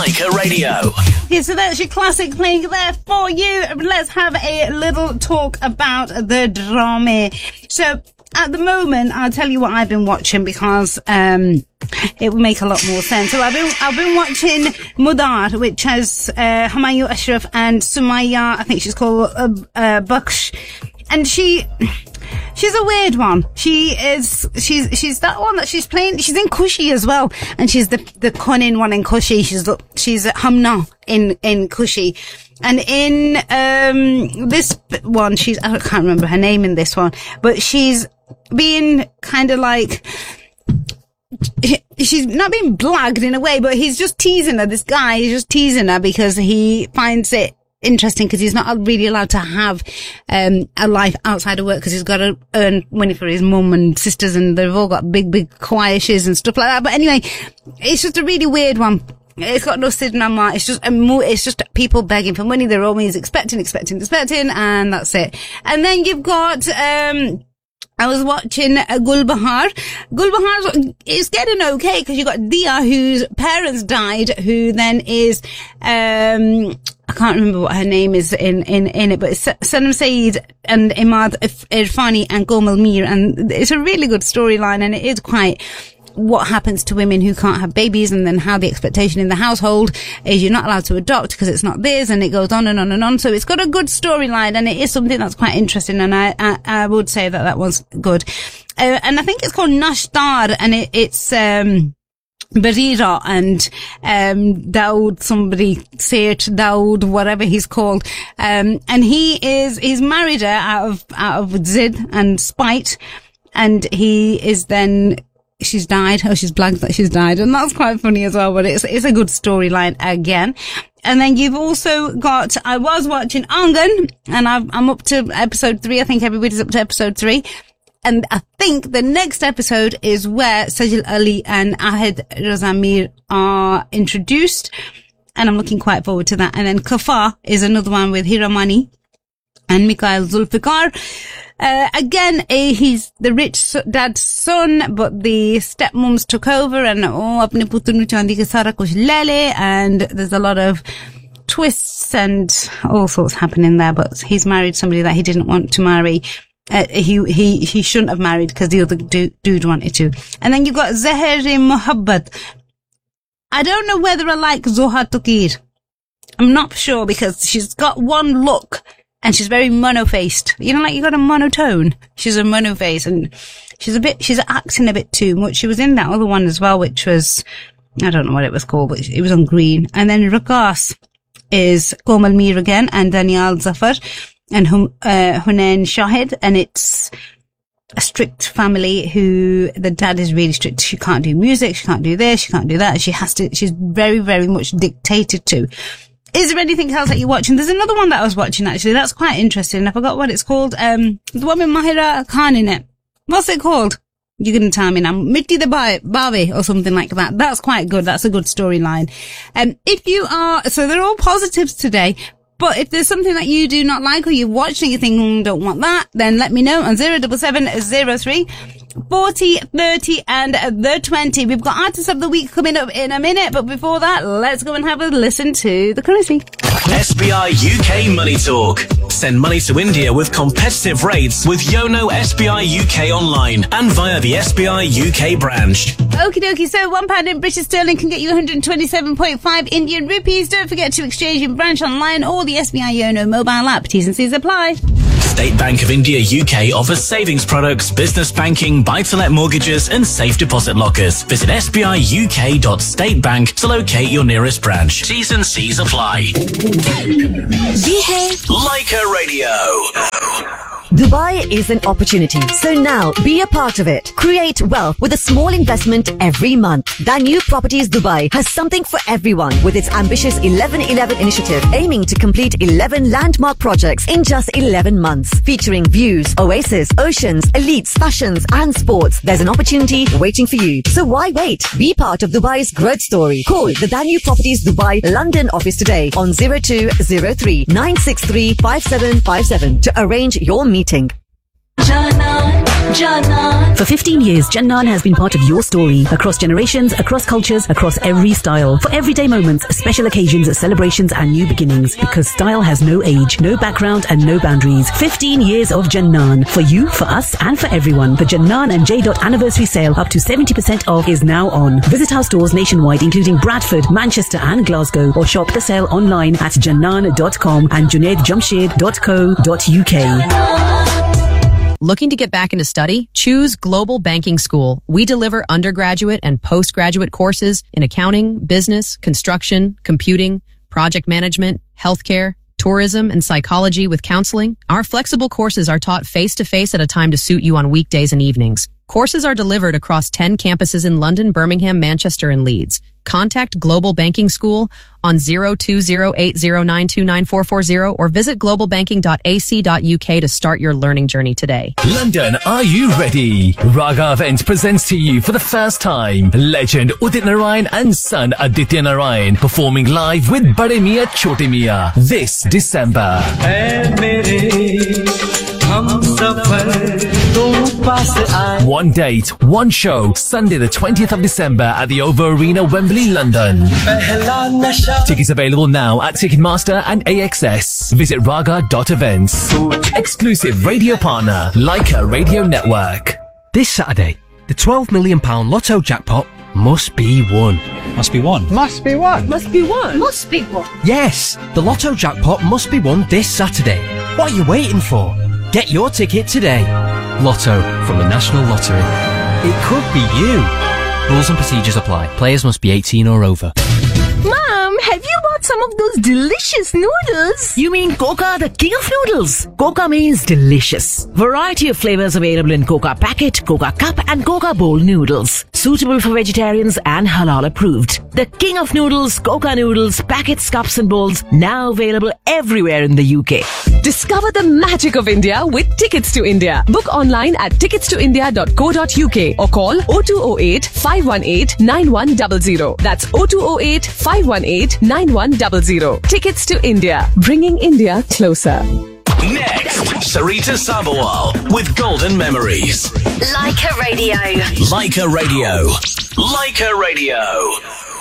Leica Radio. Yeah, so that's your classic playing there for you. Let's have a little talk about the drama. So, at the moment, I'll tell you what I've been watching because it will make a lot more sense. So I've been watching Mudar, which has Humayun Ashraf and Sumaya, I think she's called Baksh, and she's a weird one. She's that one that she's playing. She's in Kushi as well, and she's the cunning one in Kushi. She's Hamna in Kushi. And in this one, I can't remember her name in this one, but she's being kind of like, she's not being blagged in a way, but he's just teasing her. This guy is just teasing her because he finds it interesting because he's not really allowed to have a life outside of work because he's got to earn money for his mum and sisters, and they've all got big choirs and stuff like that. But anyway, it's just a really weird one. It's got no cinema. It's just people begging for money. They're always expecting, and that's it. And then you've got, I was watching Gulbahar. Gulbahar is getting okay because you've got Dia, whose parents died, who then is, I can't remember what her name is in it, but it's Sanam Saeed and Imad Irfani and Komal Mir, and it's a really good storyline, and it is quite what happens to women who can't have babies, and then how the expectation in the household is you're not allowed to adopt because it's not theirs, and it goes on and on and on. So it's got a good storyline, and it is something that's quite interesting, and I would say that was good. And I think it's called Nashtar, and it's Barira and Daoud, somebody say it, Daoud, whatever he's called, and he's married her out of zid and spite, and he is then, she's died, she's blagged that she's died, and that's quite funny as well, but it's a good storyline again. And then you've also got, I was watching Angan, and I'm up to episode 3, I think everybody's up to episode 3. And I think the next episode is where Sajil Ali and Ahad Razamir are introduced. And I'm looking quite forward to that. And then Kafa is another one with Hiramani and Mikhail Zulfikar. Again, he's the rich dad's son, but the stepmoms took over and apne putu nu chandi ke sara kuch le le, and there's a lot of twists and all sorts happening there, but he's married somebody that he didn't want to marry. He shouldn't have married because the other dude wanted to. And then you've got Zahir-e Mohabbat. I don't know whether I like Zoha Tukir. I'm not sure because she's got one look and she's very mono-faced. You know, like you got a monotone. She's a mono-face, and she's acting a bit too much. She was in that other one as well, which was, I don't know what it was called, but it was on green. And then Rakas is Komal Mir again, and Daniel Zafar and Hunain Shahid, and it's a strict family who the dad is really strict. She can't do music, she can't do this, she can't do that. She's very, very much dictated to. Is there anything else that you're watching? There's another one that I was watching actually. That's quite interesting. I forgot what it's called. The one with Mahira Khan in it. What's it called? You're going to tell me now. Mitti the Bavi or something like that. That's quite good. That's a good storyline. So they're all positives today. But if there's something that you do not like or you've watched and you think, don't want that, then let me know on 07703 40 30 and the 20. We've got Artist of the Week coming up in a minute, but before that, let's go and have a listen to the currency. SBI UK Money Talk. Send money to India with competitive rates with Yono SBI UK online and via the SBI UK branch. Okie dokie, so £1 in British sterling can get you 127.5 Indian rupees. Don't forget to exchange in branch, online, or the SBI Yono mobile app. T's and C's apply. State Bank of India UK offers savings products, business banking, buy-to-let mortgages and safe deposit lockers. Visit sbiuk.statebank to locate your nearest branch. T's and C's apply. Leica Radio. Dubai is an opportunity, so now be a part of it. Create wealth with a small investment every month. Danube Properties Dubai has something for everyone with its ambitious 11-11 initiative, aiming to complete 11 landmark projects in just 11 months, featuring views, oasis, oceans, elites, fashions and sports. There's an opportunity waiting for you. So why wait? Be part of Dubai's growth story. Call the Danube Properties Dubai London office today on 0203 963 5757 to arrange your meeting. For 15 years, Jannan has been part of your story. Across generations, across cultures, across every style. For everyday moments, special occasions, celebrations and new beginnings. Because style has no age, no background and no boundaries. 15 years of Jannan. For you, for us and for everyone. The Jannan and J. anniversary sale up to 70% off is now on. Visit our stores nationwide including Bradford, Manchester and Glasgow, or shop the sale online at jannan.com and junaidjamshed.co.uk. Looking to get back into study? Choose Global Banking School. We deliver undergraduate and postgraduate courses in accounting, business, construction, computing, project management, healthcare, tourism, and psychology with counseling. Our flexible courses are taught face-to-face at a time to suit you on weekdays and evenings. Courses are delivered across 10 campuses in London, Birmingham, Manchester, and Leeds. Contact Global Banking School on 02080929440 or visit globalbanking.ac.uk to start your learning journey today. London, are you ready? Raga Events presents to you for the first time legend Udit Narayan and son Aditya Narayan performing live with Bade Miyan Chote Miyan this December. One date, one show, Sunday the 20th of December at the OVO Arena, Wembley, London. Tickets available now at Ticketmaster and AXS. Visit raga.events. Exclusive radio partner, Leica Radio Network. This Saturday, the £12 million Lotto jackpot must be won. Must be won. Must be won. Must be one. Must be one. Yes, the Lotto jackpot must be won this Saturday. What are you waiting for? Get your ticket today. Lotto from the National Lottery. It could be you. Rules and procedures apply. Players must be 18 or over. Mom, have you bought some of those delicious noodles? You mean Coca, the king of noodles? Coca means delicious. Variety of flavors available in Coca packet, Coca cup and Coca bowl noodles. Suitable for vegetarians and halal approved. The king of noodles, Coca noodles, packets, cups and bowls, now available everywhere in the UK. Discover the magic of India with Tickets to India. Book online at ticketstoindia.co.uk or call 0208 518 9100. That's 0208 518 9100. Tickets to India, bringing India closer. Next, Sarita Sabharwal with Golden Memories. Leica Radio. Leica Radio. Leica Radio.